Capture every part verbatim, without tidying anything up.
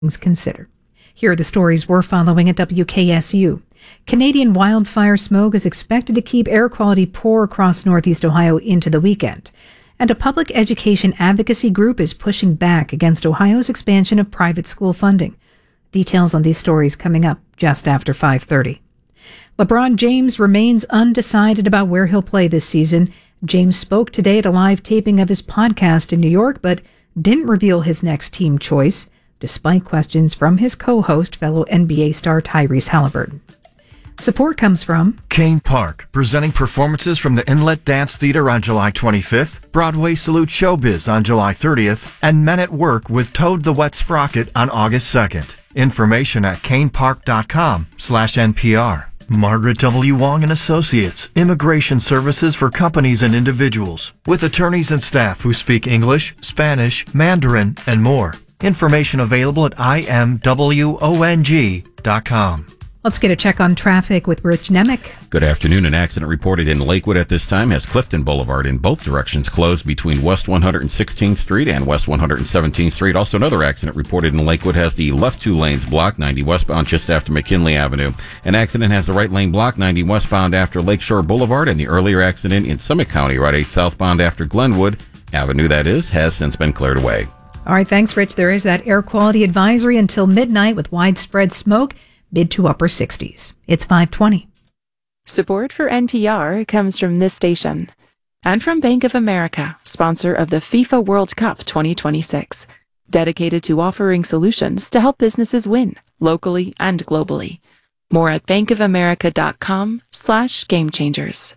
Things considered. Here are the stories we're following at W K S U. Canadian wildfire smoke is expected to keep air quality poor across Northeast Ohio into the weekend. And a public education advocacy group is pushing back against Ohio's expansion of private school funding. Details on these stories coming up just after five thirty. LeBron James remains undecided about where he'll play this season. James spoke today at a live taping of his podcast in New York, but didn't reveal his next team choice, despite questions from his co-host, fellow N B A star Tyrese Halliburton. Support comes from Kane Park, presenting performances from the Inlet Dance Theater on July twenty-fifth, Broadway Salute Showbiz on July thirtieth, and Men at Work with Toad the Wet Sprocket on August second. Information at canepark.com slash NPR. Margaret W. Wong and Associates, immigration services for companies and individuals, with attorneys and staff who speak English, Spanish, Mandarin, and more. Information available at I M W O N G dot com. Let's get a check on traffic with Rich Nemec. Good afternoon. An accident reported in Lakewood at this time has Clifton Boulevard in both directions closed between West one hundred sixteenth Street and West one hundred seventeenth Street. Also, another accident reported in Lakewood has the left two lanes blocked, ninety westbound just after McKinley Avenue. An accident has the right lane blocked, ninety westbound after Lakeshore Boulevard, and the earlier accident in Summit County, Route eight southbound after Glenwood Avenue, that is, has since been cleared away. All right, thanks, Rich. There is that air quality advisory until midnight with widespread smoke. Mid to upper sixties. It's five twenty. Support for N P R comes from this station and from Bank of America, sponsor of the FIFA World Cup twenty twenty-six, dedicated to offering solutions to help businesses win locally and globally. More at bankofamerica.com slash game changers.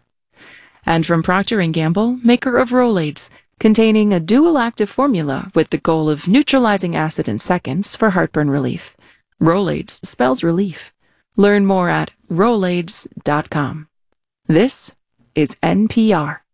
And from Procter and Gamble, maker of Rolaids, containing a dual active formula with the goal of neutralizing acid in seconds for heartburn relief. Rolaids spells relief. Learn more at rolaids dot com. This is N P R.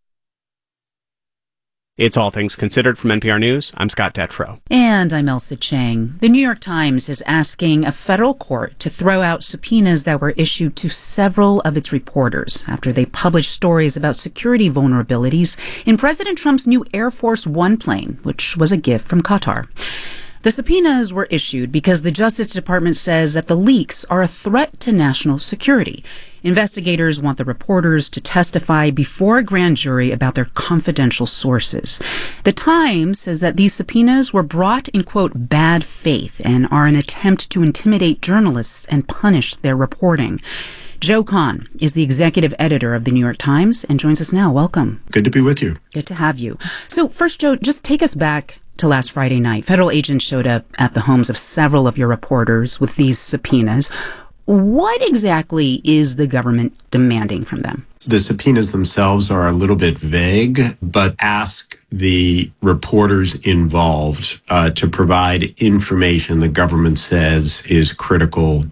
It's All Things Considered from N P R News. I'm Scott Detrow. And I'm Elsa Chang. The New York Times is asking a federal court to throw out subpoenas that were issued to several of its reporters after they published stories about security vulnerabilities in President Trump's new Air Force One plane, which was a gift from Qatar. The subpoenas were issued because the Justice Department says that the leaks are a threat to national security. Investigators want the reporters to testify before a grand jury about their confidential sources. The Times says that these subpoenas were brought in, quote, bad faith and are an attempt to intimidate journalists and punish their reporting. Joe Kahn is the executive editor of the New York Times and joins us now. Welcome. Good to be with you. Good to have you. So first, Joe, just take us back to last Friday night. Federal agents showed up at the homes of several of your reporters with these subpoenas. What exactly is the government demanding from them? The subpoenas themselves are a little bit vague, but ask the reporters involved uh, to provide information the government says is critical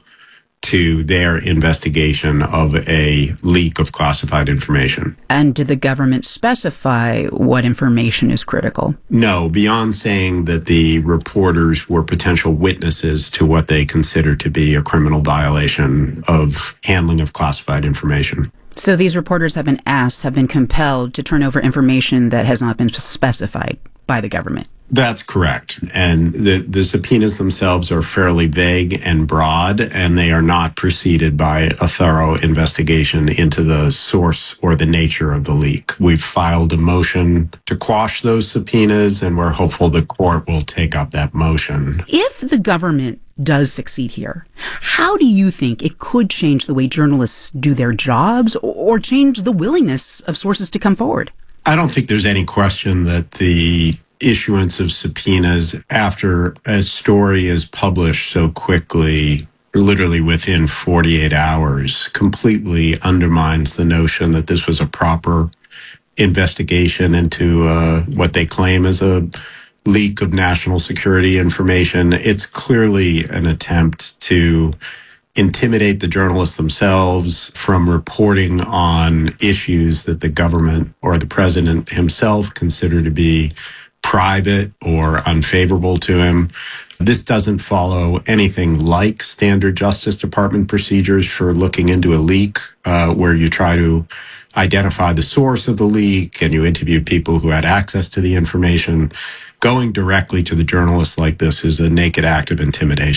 to their investigation of a leak of classified information. And did the government specify what information is critical? No, beyond saying that the reporters were potential witnesses to what they consider to be a criminal violation of handling of classified information. So these reporters have been asked, have been compelled to turn over information that has not been specified by the government. That's correct. And the, the subpoenas themselves are fairly vague and broad, and they are not preceded by a thorough investigation into the source or the nature of the leak. We've filed a motion to quash those subpoenas, and we're hopeful the court will take up that motion. If the government does succeed here, how do you think it could change the way journalists do their jobs or change the willingness of sources to come forward? I don't think there's any question that the issuance of subpoenas after a story is published so quickly, literally within forty-eight hours, completely undermines the notion that this was a proper investigation into uh, what they claim is a leak of national security information. It's clearly an attempt to intimidate the journalists themselves from reporting on issues that the government or the president himself consider to be private or unfavorable to him. This doesn't follow anything like standard Justice Department procedures for looking into a leak, uh, where you try to identify the source of the leak and you interview people who had access to the information. going directly to the journalists like this is a naked act of intimidation.